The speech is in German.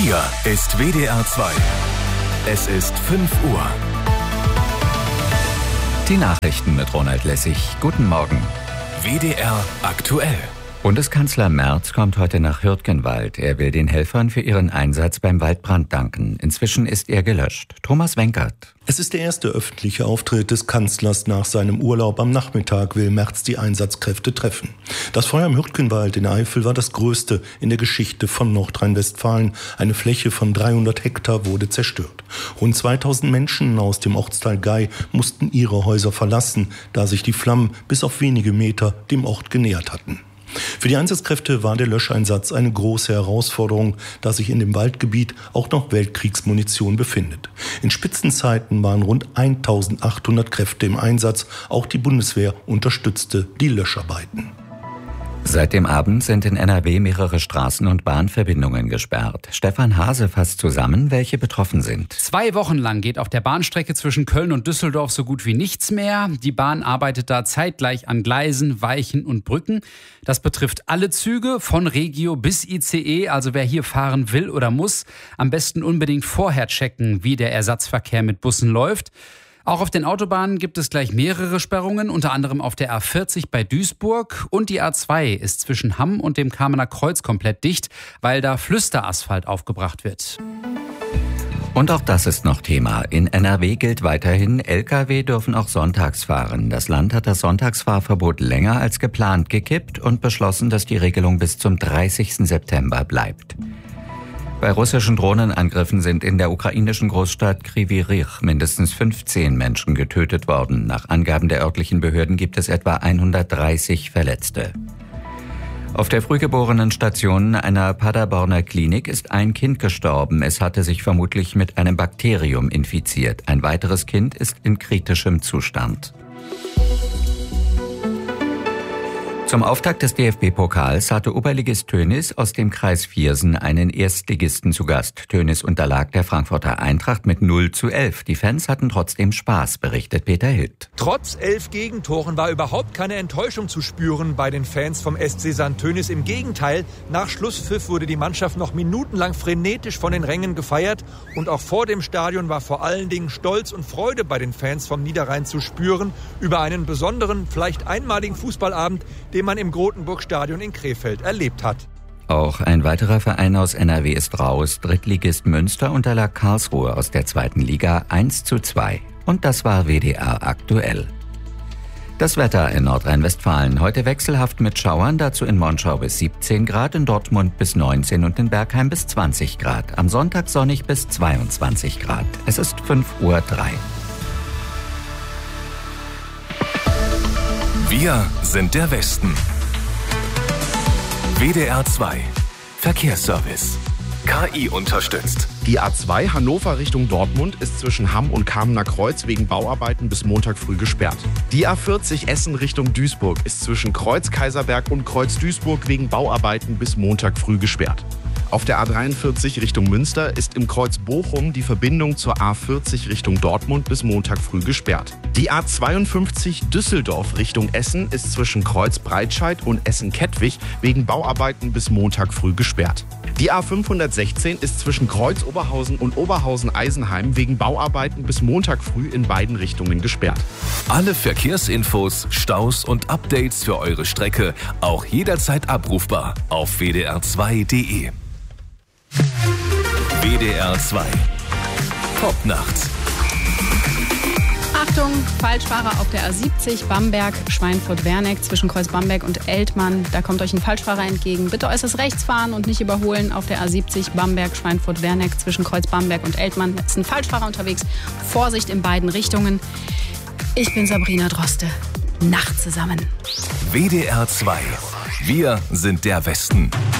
Hier ist WDR 2. Es ist 5 Uhr. Die Nachrichten mit Ronald Lessig. Guten Morgen. WDR aktuell. Bundeskanzler Merz kommt heute nach Hürtgenwald. Er will den Helfern für ihren Einsatz beim Waldbrand danken. Inzwischen ist er gelöscht. Thomas Wenkert. Es ist der erste öffentliche Auftritt des Kanzlers nach seinem Urlaub. Am Nachmittag will Merz die Einsatzkräfte treffen. Das Feuer im Hürtgenwald in Eifel war das größte in der Geschichte von Nordrhein-Westfalen. Eine Fläche von 300 Hektar wurde zerstört. Rund 2000 Menschen aus dem Ortsteil Gei mussten ihre Häuser verlassen, da sich die Flammen bis auf wenige Meter dem Ort genähert hatten. Für die Einsatzkräfte war der Löscheinsatz eine große Herausforderung, da sich in dem Waldgebiet auch noch Weltkriegsmunition befindet. In Spitzenzeiten waren rund 1800 Kräfte im Einsatz. Auch die Bundeswehr unterstützte die Löscharbeiten. Seit dem Abend sind in NRW mehrere Straßen- und Bahnverbindungen gesperrt. Stefan Hase fasst zusammen, welche betroffen sind. 2 Wochen lang geht auf der Bahnstrecke zwischen Köln und Düsseldorf so gut wie nichts mehr. Die Bahn arbeitet da zeitgleich an Gleisen, Weichen und Brücken. Das betrifft alle Züge, von Regio bis ICE. Also wer hier fahren will oder muss, am besten unbedingt vorher checken, wie der Ersatzverkehr mit Bussen läuft. Auch auf den Autobahnen gibt es gleich mehrere Sperrungen, unter anderem auf der A40 bei Duisburg. Und die A2 ist zwischen Hamm und dem Kamener Kreuz komplett dicht, weil da Flüsterasphalt aufgebracht wird. Und auch das ist noch Thema. In NRW gilt weiterhin, Lkw dürfen auch sonntags fahren. Das Land hat das Sonntagsfahrverbot länger als geplant gekippt und beschlossen, dass die Regelung bis zum 30. September bleibt. Bei russischen Drohnenangriffen sind in der ukrainischen Großstadt Kryvyi Rih mindestens 15 Menschen getötet worden. Nach Angaben der örtlichen Behörden gibt es etwa 130 Verletzte. Auf der Frühgeborenen-Station einer Paderborner Klinik ist ein Kind gestorben. Es hatte sich vermutlich mit einem Bakterium infiziert. Ein weiteres Kind ist in kritischem Zustand. Zum Auftakt des DFB-Pokals hatte Oberligist Tönnies aus dem Kreis Viersen einen Erstligisten zu Gast. Tönnies unterlag der Frankfurter Eintracht mit 0:11. Die Fans hatten trotzdem Spaß, berichtet Peter Hild. Trotz 11 Gegentoren war überhaupt keine Enttäuschung zu spüren bei den Fans vom SC St. Tönnies. Im Gegenteil, nach Schlusspfiff wurde die Mannschaft noch minutenlang frenetisch von den Rängen gefeiert. Und auch vor dem Stadion war vor allen Dingen Stolz und Freude bei den Fans vom Niederrhein zu spüren über einen besonderen, vielleicht einmaligen Fußballabend, den man im Grotenburg-Stadion in Krefeld erlebt hat. Auch ein weiterer Verein aus NRW ist raus. Drittligist Münster unterlag Karlsruhe aus der 2. Liga 1:2. Und das war WDR aktuell. Das Wetter in Nordrhein-Westfalen. Heute wechselhaft mit Schauern, dazu in Monschau bis 17 Grad, in Dortmund bis 19 und in Bergheim bis 20 Grad. Am Sonntag sonnig bis 22 Grad. Es ist 5:03 Uhr. Wir sind der Westen. WDR 2. Verkehrsservice. KI unterstützt. Die A2 Hannover Richtung Dortmund ist zwischen Hamm und Kamener Kreuz wegen Bauarbeiten bis Montag früh gesperrt. Die A40 Essen Richtung Duisburg ist zwischen Kreuz Kaiserberg und Kreuz Duisburg wegen Bauarbeiten bis Montag früh gesperrt. Auf der A43 Richtung Münster ist im Kreuz Bochum die Verbindung zur A40 Richtung Dortmund bis Montag früh gesperrt. Die A52 Düsseldorf Richtung Essen ist zwischen Kreuz Breitscheid und Essen-Kettwig wegen Bauarbeiten bis Montag früh gesperrt. Die A516 ist zwischen Kreuz Oberhausen und Oberhausen-Eisenheim wegen Bauarbeiten bis Montag früh in beiden Richtungen gesperrt. Alle Verkehrsinfos, Staus und Updates für eure Strecke auch jederzeit abrufbar auf wdr2.de. WDR 2. Top nachts. Achtung, Falschfahrer auf der A70 Bamberg, Schweinfurt-Werneck zwischen Kreuz Bamberg und Eltmann. Da kommt euch ein Falschfahrer entgegen. Bitte äußerst rechts fahren und nicht überholen auf der A70 Bamberg, Schweinfurt-Werneck zwischen Kreuz Bamberg und Eltmann. Da ist ein Falschfahrer unterwegs. Vorsicht in beiden Richtungen. Ich bin Sabrina Droste. Nacht zusammen. WDR 2. Wir sind der Westen.